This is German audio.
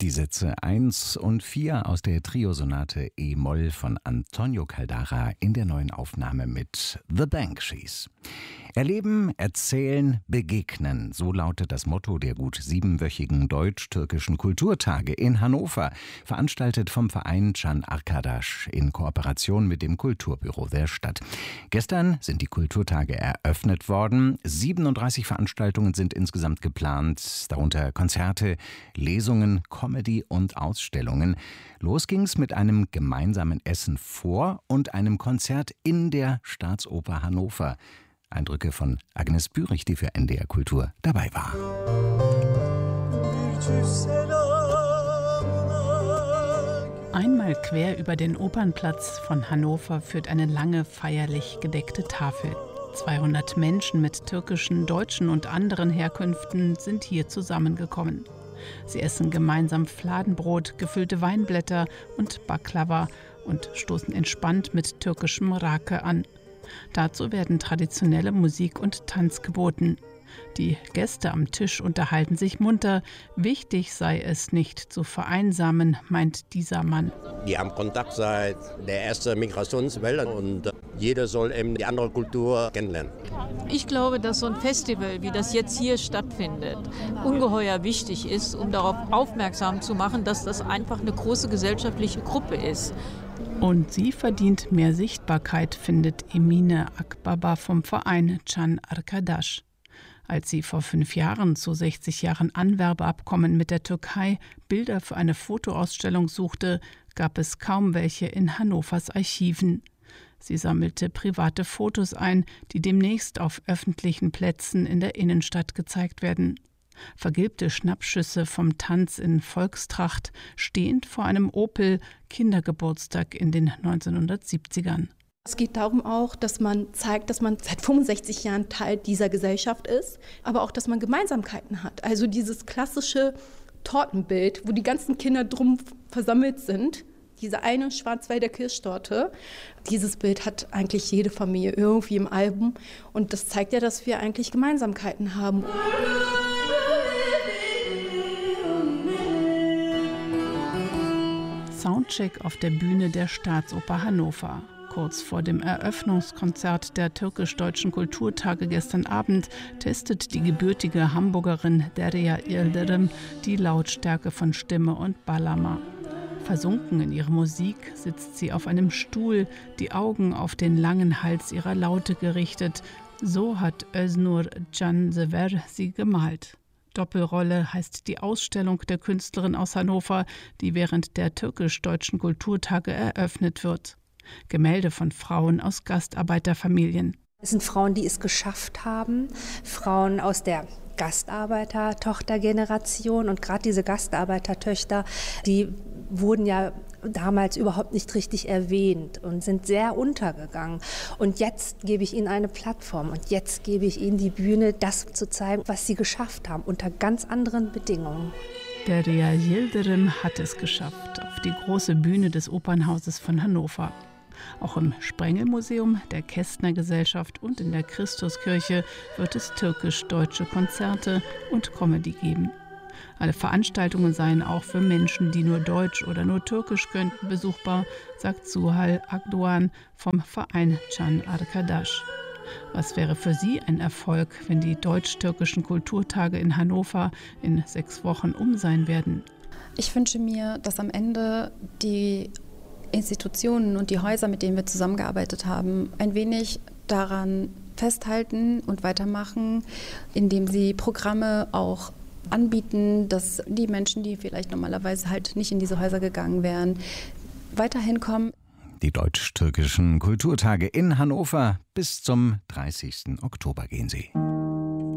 die Sätze 1 und 4 aus der Triosonate E-Moll von Antonio Caldara in der neuen Aufnahme mit The Banshees. Erleben, erzählen, begegnen, so lautet das Motto der gut 7-wöchigen deutsch-türkischen Kulturtage in Hannover, veranstaltet vom Verein Can Arkadaş in Kooperation mit dem Kulturbüro der Stadt. Gestern sind die Kulturtage eröffnet worden. 37 Veranstaltungen sind insgesamt geplant, darunter Konzerte, Lesungen, Comedy und Ausstellungen. Los ging's mit einem gemeinsamen Essen vor und einem Konzert in der Staatsoper Hannover. Eindrücke von Agnes Bürich, die für NDR Kultur dabei war. Einmal quer über den Opernplatz von Hannover führt eine lange, feierlich gedeckte Tafel. 200 Menschen mit türkischen, deutschen und anderen Herkünften sind hier zusammengekommen. Sie essen gemeinsam Fladenbrot, gefüllte Weinblätter und Baklava und stoßen entspannt mit türkischem Rake an. Dazu werden traditionelle Musik und Tanz geboten. Die Gäste am Tisch unterhalten sich munter. Wichtig sei es, nicht zu vereinsamen, meint dieser Mann. Die haben Kontakt seit der ersten Migrationswelle und jeder soll eben die andere Kultur kennenlernen. Ich glaube, dass so ein Festival, wie das jetzt hier stattfindet, ungeheuer wichtig ist, um darauf aufmerksam zu machen, dass das einfach eine große gesellschaftliche Gruppe ist. Und sie verdient mehr Sichtbarkeit, findet Emine Akbaba vom Verein Can Arkadaş. Als sie vor 5 Jahren zu 60 Jahren Anwerbeabkommen mit der Türkei Bilder für eine Fotoausstellung suchte, gab es kaum welche in Hannovers Archiven. Sie sammelte private Fotos ein, die demnächst auf öffentlichen Plätzen in der Innenstadt gezeigt werden. Vergilbte Schnappschüsse vom Tanz in Volkstracht, stehend vor einem Opel, Kindergeburtstag in den 1970ern. Es geht darum auch, dass man zeigt, dass man seit 65 Jahren Teil dieser Gesellschaft ist, aber auch, dass man Gemeinsamkeiten hat. Also dieses klassische Tortenbild, wo die ganzen Kinder drum versammelt sind, diese eine Schwarzwälder Kirschtorte, dieses Bild hat eigentlich jede Familie irgendwie im Album und das zeigt ja, dass wir eigentlich Gemeinsamkeiten haben. Soundcheck auf der Bühne der Staatsoper Hannover. Kurz vor dem Eröffnungskonzert der türkisch-deutschen Kulturtage gestern Abend testet die gebürtige Hamburgerin Derya Yildirim die Lautstärke von Stimme und Bağlama. Versunken in ihre Musik sitzt sie auf einem Stuhl, die Augen auf den langen Hals ihrer Laute gerichtet. So hat Öznur Cansever sie gemalt. Doppelrolle heißt die Ausstellung der Künstlerin aus Hannover, die während der türkisch-deutschen Kulturtage eröffnet wird. Gemälde von Frauen aus Gastarbeiterfamilien. Es sind Frauen, die es geschafft haben, Frauen aus der Gastarbeiter-Tochtergeneration. Und gerade diese Gastarbeitertöchter, die wurden ja damals überhaupt nicht richtig erwähnt und sind sehr untergegangen. Und jetzt gebe ich ihnen eine Plattform und jetzt gebe ich ihnen die Bühne, das zu zeigen, was sie geschafft haben, unter ganz anderen Bedingungen. Derya Yildirim hat es geschafft, auf die große Bühne des Opernhauses von Hannover. Auch im Sprengelmuseum, der Kästner Gesellschaft und in der Christuskirche wird es türkisch-deutsche Konzerte und Comedy geben. Alle Veranstaltungen seien auch für Menschen, die nur Deutsch oder nur Türkisch könnten, besuchbar, sagt Suhal Akdoğan vom Verein Can Arkadaş. Was wäre für sie ein Erfolg, wenn die deutsch-türkischen Kulturtage in Hannover in 6 Wochen sein werden? Ich wünsche mir, dass am Ende die Institutionen und die Häuser, mit denen wir zusammengearbeitet haben, ein wenig daran festhalten und weitermachen, indem sie Programme auch anbieten, dass die Menschen, die vielleicht normalerweise halt nicht in diese Häuser gegangen wären, weiterhin kommen. Die deutsch-türkischen Kulturtage in Hannover bis zum 30. Oktober gehen sie.